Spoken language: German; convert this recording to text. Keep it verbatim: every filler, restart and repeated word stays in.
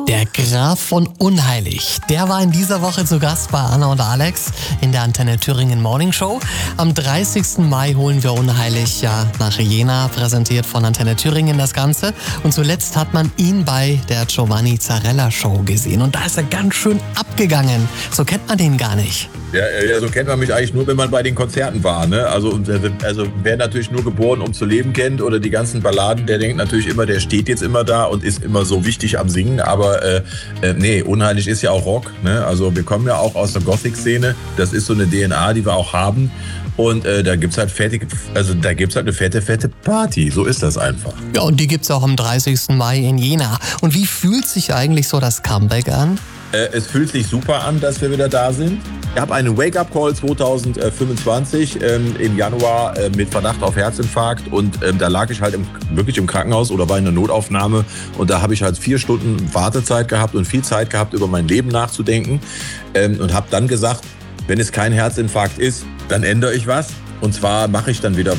Der Graf von Unheilig, der war in dieser Woche zu Gast bei Anna und Alex in der Antenne Thüringen Morning Show. Am dreißigsten Mai holen wir Unheilig ja nach Jena, präsentiert von Antenne Thüringen das Ganze. Und zuletzt hat man ihn bei der Giovanni Zarella Show gesehen. Und da ist er ganz schön abgegangen. So kennt man den gar nicht. Ja, ja, so kennt man mich eigentlich nur, wenn man bei den Konzerten war. Ne? Also, also wer natürlich nur geboren, um zu leben kennt oder die ganzen Balladen, der denkt natürlich immer, der steht jetzt immer da und ist immer so wichtig am Singen. Aber äh, äh, nee, Unheilig ist ja auch Rock. Ne? Also wir kommen ja auch aus der Gothic-Szene. Das ist so eine D N A, die wir auch haben. Und äh, da gibt's halt fertig, also da gibt's halt eine fette, fette Party. So ist das einfach. Ja, und die gibt's auch am dreißigsten Mai in Jena. Und wie fühlt sich eigentlich so das Comeback an? Äh, es fühlt sich super an, dass wir wieder da sind. Ich habe einen Wake-up-Call zwanzig fünfundzwanzig ähm, im Januar äh, mit Verdacht auf Herzinfarkt und ähm, da lag ich halt im, wirklich im Krankenhaus oder war in der Notaufnahme und da habe ich halt vier Stunden Wartezeit gehabt und viel Zeit gehabt, über mein Leben nachzudenken ähm, und habe dann gesagt, wenn es kein Herzinfarkt ist, dann ändere ich was und zwar mache ich dann wieder